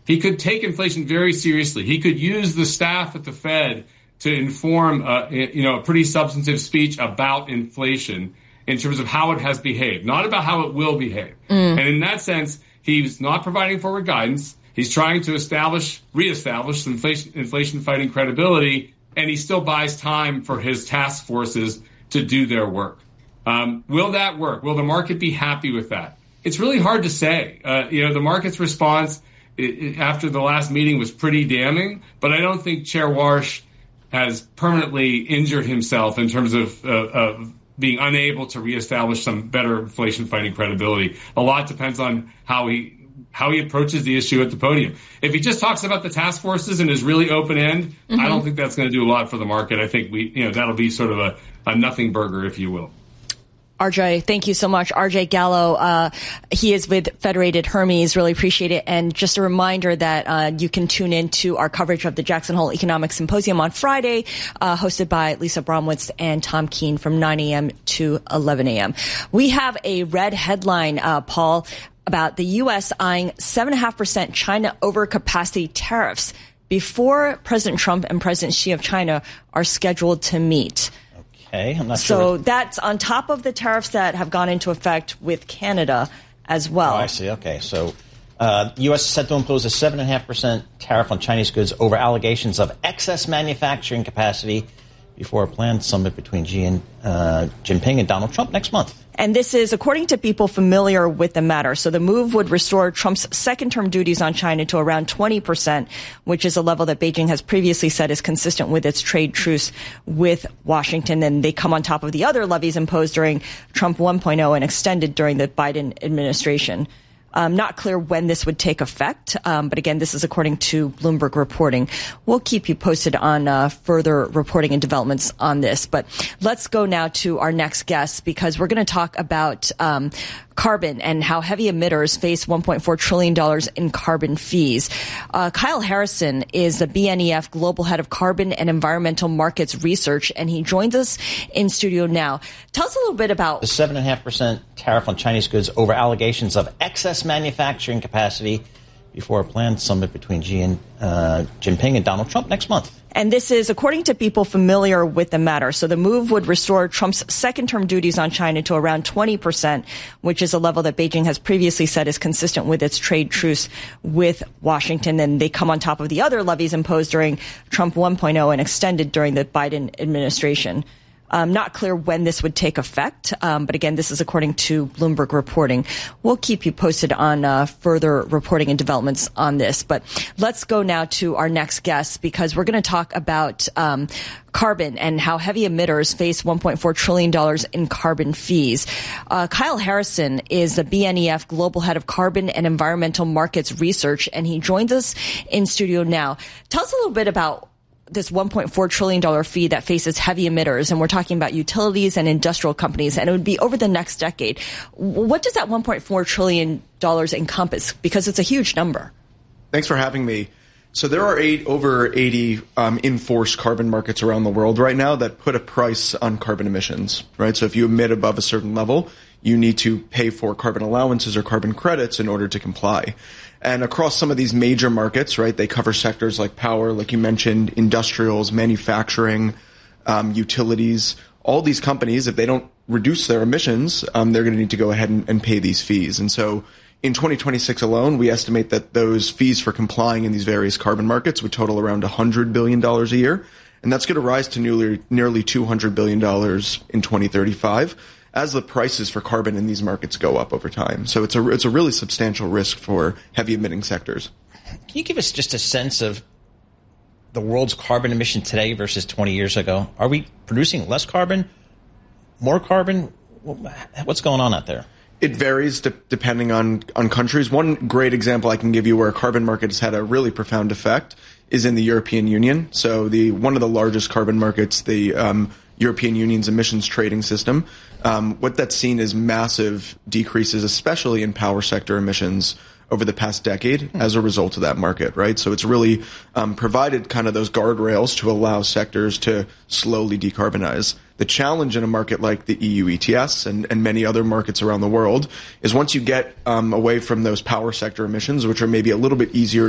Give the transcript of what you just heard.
he could take inflation very seriously. He could use the staff at the Fed to inform, a pretty substantive speech about inflation in terms of how it has behaved, not about how it will behave. And in that sense, he's not providing forward guidance. He's trying to reestablish some inflation fighting credibility, and he still buys time for his task forces to do their work. Will that work? Will the market be happy with that? It's really hard to say. The market's response after the last meeting was pretty damning, but I don't think Chair Warsh has permanently injured himself in terms of being unable to reestablish some better inflation-fighting credibility. A lot depends on how he approaches the issue at the podium. If he just talks about the task forces and is really open-end, I don't think that's going to do a lot for the market. I think that'll be sort of a nothing burger, if you will. RJ, thank you so much. RJ Gallo, he is with Federated Hermes. Really appreciate it. And just a reminder that you can tune in to our coverage of the Jackson Hole Economic Symposium on Friday, hosted by Lisa Bromwitz and Tom Keene from 9 a.m. to 11 a.m. We have a red headline, Paul, about the U.S. eyeing 7.5% China overcapacity tariffs before President Trump and President Xi of China are scheduled to meet. Okay, I'm not sure. So that's on top of the tariffs that have gone into effect with Canada as well. Oh, I see. Okay, so U.S. is set to impose a 7.5% tariff on Chinese goods over allegations of excess manufacturing capacity before a planned summit between Xi and Jinping and Donald Trump next month. And this is according to people familiar with the matter. So the move would restore Trump's second-term duties on China to around 20%, which is a level that Beijing has previously said is consistent with its trade truce with Washington. And they come on top of the other levies imposed during Trump 1.0 and extended during the Biden administration. Not clear when this would take effect, but again, this is according to Bloomberg reporting. We'll keep you posted on further reporting and developments on this. But let's go now to our next guest, because we're going to talk about carbon and how heavy emitters face $1.4 trillion in carbon fees. Kyle Harrison is the BNEF Global Head of Carbon and Environmental Markets Research, and he joins us in studio now. Tell us a little bit about the 7.5% tariff on Chinese goods over allegations of excess manufacturing capacity before a planned summit between Xi and Jinping and Donald Trump next month. And this is according to people familiar with the matter. So the move would restore Trump's second-term duties on China to around 20%, which is a level that Beijing has previously said is consistent with its trade truce with Washington. And they come on top of the other levies imposed during Trump 1.0 and extended during the Biden administration. Not clear when this would take effect, but again, this is according to Bloomberg reporting. We'll keep you posted on further reporting and developments on this. But let's go now to our next guest, because we're going to talk about carbon and how heavy emitters face $1.4 trillion in carbon fees. Kyle Harrison is the BNEF Global Head of Carbon and Environmental Markets Research, and he joins us in studio now. Tell us a little bit about this $1.4 trillion fee that faces heavy emitters, and we're talking about utilities and industrial companies, and it would be over the next decade. What does that $1.4 trillion encompass? Because it's a huge number. Thanks for having me. So there are over 80 enforced carbon markets around the world right now that put a price on carbon emissions, right? So if you emit above a certain level, you need to pay for carbon allowances or carbon credits in order to comply. And across some of these major markets, right, they cover sectors like power, like you mentioned, industrials, manufacturing, utilities. All these companies, if they don't reduce their emissions, they're going to need to go ahead and pay these fees. And so in 2026 alone, we estimate that those fees for complying in these various carbon markets would total around $100 billion a year. And that's going to rise to nearly $200 billion in 2035. As the prices for carbon in these markets go up over time. So it's a really substantial risk for heavy emitting sectors. Can you give us just a sense of the world's carbon emission today versus 20 years ago? Are we producing less carbon, more carbon? What's going on out there? It varies depending on countries. One great example I can give you where a carbon market has had a really profound effect is in the European Union. So one of the largest carbon markets, the European Union's emissions trading system, what that's seen is massive decreases, especially in power sector emissions over the past decade as a result of that market, right? So it's really provided kind of those guardrails to allow sectors to slowly decarbonize. The challenge in a market like the EU ETS and many other markets around the world is once you get away from those power sector emissions, which are maybe a little bit easier